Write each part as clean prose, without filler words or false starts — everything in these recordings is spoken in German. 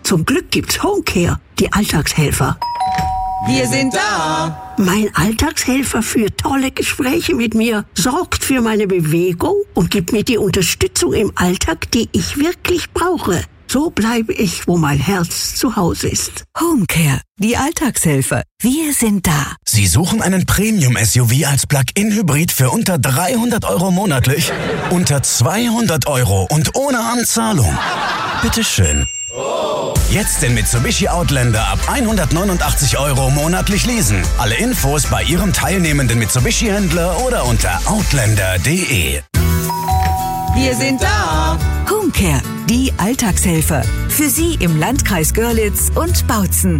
Zum Glück gibt's Homecare, die Alltagshelfer. Wir sind da. Mein Alltagshelfer führt tolle Gespräche mit mir, sorgt für meine Bewegung und gibt mir die Unterstützung im Alltag, die ich wirklich brauche. So bleibe ich, wo mein Herz zu Hause ist. Homecare, die Alltagshelfer. Wir sind da. Sie suchen einen Premium-SUV als Plug-in-Hybrid für unter 300 € monatlich? Unter 200 € und ohne Anzahlung? Bitteschön. Jetzt den Mitsubishi Outlander ab 189 € monatlich leasen. Alle Infos bei Ihrem teilnehmenden Mitsubishi-Händler oder unter outlander.de. Wir sind da. Homecare, die Alltagshelfer. Für Sie im Landkreis Görlitz und Bautzen.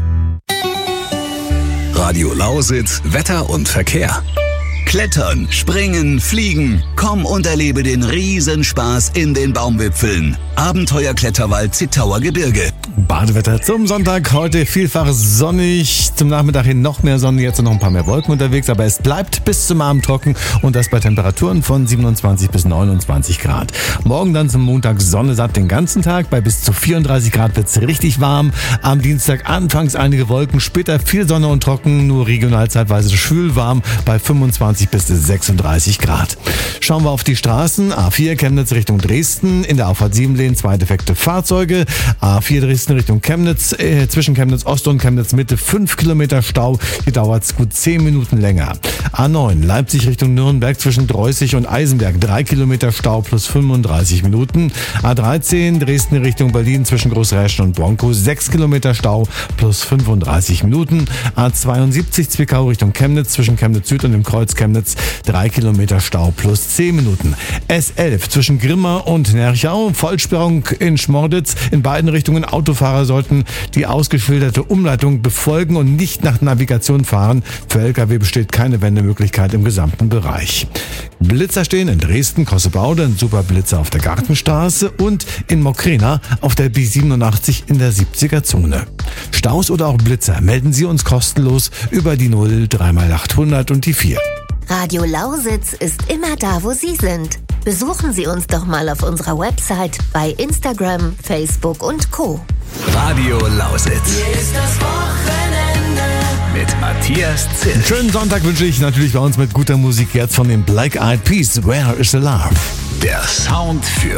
Radio Lausitz, Wetter und Verkehr. Klettern, springen, fliegen. Komm und erlebe den Riesenspaß in den Baumwipfeln. Abenteuerkletterwald Zittauer Gebirge. Badewetter zum Sonntag. Heute vielfach sonnig. Zum Nachmittag hin noch mehr Sonne. Jetzt noch ein paar mehr Wolken unterwegs. Aber es bleibt bis zum Abend trocken. Und das bei Temperaturen von 27 bis 29 Grad. Morgen dann zum Montag Sonne satt den ganzen Tag. Bei bis zu 34 Grad wird's richtig warm. Am Dienstag anfangs einige Wolken. Später viel Sonne und trocken. Nur regional zeitweise schwül warm. Bei 25 bis 36 Grad. Schauen wir auf die Straßen. A4 Chemnitz Richtung Dresden. In der Auffahrt 7 Lehn 2 defekte Fahrzeuge. A4 Dresden Richtung Chemnitz. Zwischen Chemnitz Ost und Chemnitz Mitte 5 Kilometer Stau. Hier dauert es gut 10 Minuten länger. A9 Leipzig Richtung Nürnberg zwischen Dreußig und Eisenberg. 3 Kilometer Stau plus 35 Minuten. A13 Dresden Richtung Berlin zwischen Großräschen und Bronco. 6 Kilometer Stau plus 35 Minuten. A72 Zwickau Richtung Chemnitz zwischen Chemnitz Süd und dem Kreuz Chemnitz. 3 Kilometer Stau plus 10 Minuten. S11 zwischen Grimma und Nerchau. Vollsperrung in Schmorditz. In beiden Richtungen Autofahrer sollten die ausgeschilderte Umleitung befolgen und nicht nach Navigation fahren. Für Lkw besteht keine Wendemöglichkeit im gesamten Bereich. Blitzer stehen in Dresden, Kossebaude, ein Superblitzer auf der Gartenstraße und in Mokrena auf der B87 in der 70er-Zone. Staus oder auch Blitzer melden Sie uns kostenlos über die 0 3x800 und die 4. Radio Lausitz ist immer da, wo Sie sind. Besuchen Sie uns doch mal auf unserer Website, bei Instagram, Facebook und Co. Radio Lausitz. Hier ist das Wochenende. Mit Matthias Zill. Einen schönen Sonntag wünsche ich natürlich bei uns mit guter Musik jetzt von den Black Eyed Peas. Where is the Love? Der Sound für